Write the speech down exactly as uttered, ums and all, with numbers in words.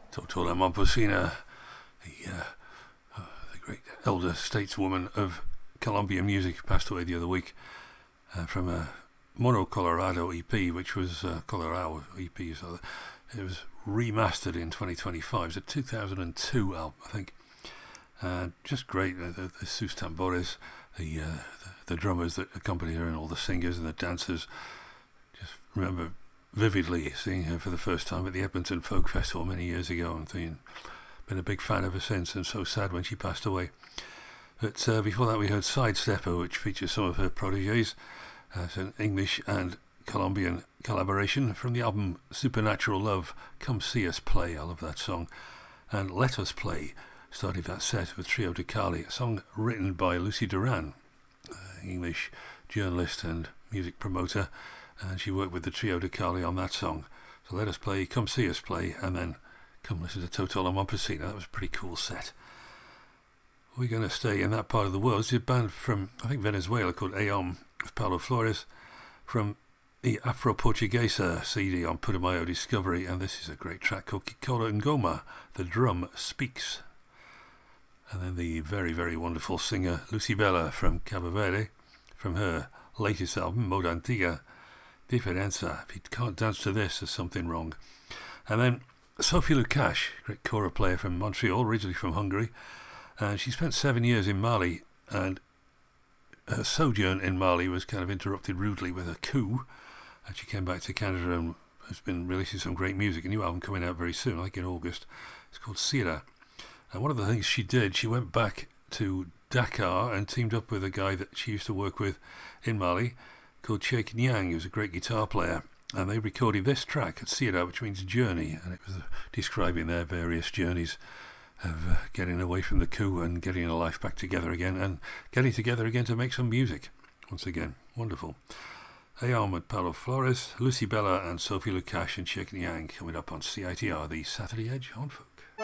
Toto La Momposina, the, uh, uh, the great elder stateswoman of Colombian music, passed away the other week uh, from a Mono Colorado E P, which was uh, Colorado E P, so it was remastered in twenty twenty-five. It's a two thousand two album, I think. Uh, just great. The, the, the sus tambores, the, uh, the the drummers that accompany her, and all the singers and the dancers. Just remember vividly seeing her for the first time at the Edmonton Folk Festival many years ago, and being, been a big fan ever since, and so sad when she passed away. But uh, before that we heard Sidestepper, which features some of her protégés. Uh, it's an English and Colombian collaboration from the album Supernatural Love. Come See Us Play, I love that song. And Let Us Play started that set with Trio de Cali, a song written by Lucy Duran, uh, English journalist and music promoter, and she worked with the Trio de Cali on that song. So Let Us Play, Come See Us Play, and then come listen to Toto La Momposina. That was a pretty cool set. We're going to stay in that part of the world. It's a band from, I think, Venezuela called Aeon of Paulo Flores, from the Afro-Portuguesa C D on Putumayo Discovery, and this is a great track called Kikola Ngoma, The Drum Speaks. And then the very, very wonderful singer Lucy Bella from Cabo Verde, from her latest album, Moda Antiga, Diferenza. If you can't dance to this, there's something wrong. And then Sophie Lukash, great kora player from Montreal, originally from Hungary, and she spent seven years in Mali, and her sojourn in Mali was kind of interrupted rudely with a coup, and she came back to Canada and has been releasing some great music. A new album coming out very soon, like in August. It's called Sira. And one of the things she did, she went back to Dakar and teamed up with a guy that she used to work with in Mali called Cheikh Nyang, who's a great guitar player. And they recorded this track at Sira, which means journey, and it was uh, describing their various journeys of uh, getting away from the coup and getting a life back together again, and getting together again to make some music. Once again, wonderful. Aeon with Paulo Flores, Lucy Bella and Sophie Lukash and Cheikh Nyang coming up on C I T R, the Saturday Edge on Folk.